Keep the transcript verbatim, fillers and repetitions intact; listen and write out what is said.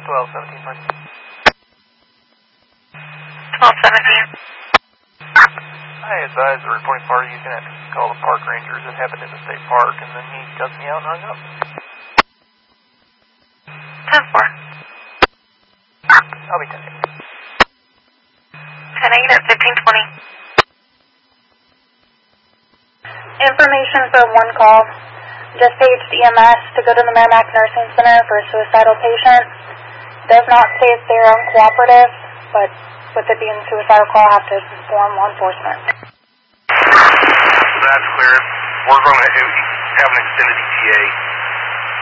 twelve seventeen, please. twelve seventeen. I advised the reporting party he's going to have to call the park rangers. It happened in the state park, and then he cussed me out and hung up. ten four. I'll be ten eight. ten eight at fifteen twenty. Information for one call. Just paged E M S to go to the Merrimack Nursing Center for a suicidal patient. Does not say if they're uncooperative, but with it being a suicidal call, I have to inform law enforcement. That's clear. We're going to have an extended E T A.